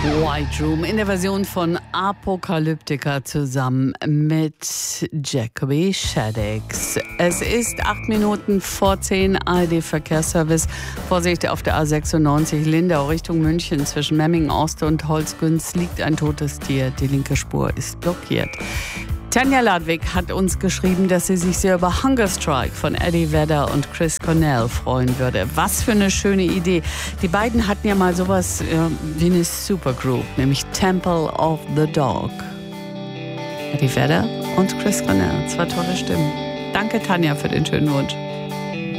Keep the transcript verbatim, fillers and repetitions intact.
White Room in der Version von Apocalyptica zusammen mit Jacoby Shaddix. Es ist acht Minuten vor zehn, A R D-Verkehrsservice. Vorsicht auf der A sechsundneunzig Lindau Richtung München. Zwischen Memmingen-Ost und Holzgünz liegt ein totes Tier. Die linke Spur ist blockiert. Tanja Ladwig hat uns geschrieben, dass sie sich sehr über Hunger Strike von Eddie Vedder und Chris Cornell freuen würde. Was für eine schöne Idee. Die beiden hatten ja mal sowas ja, wie eine Supergroup, nämlich Temple of the Dog. Eddie Vedder und Chris Cornell, zwei tolle Stimmen. Danke Tanja für den schönen Wunsch.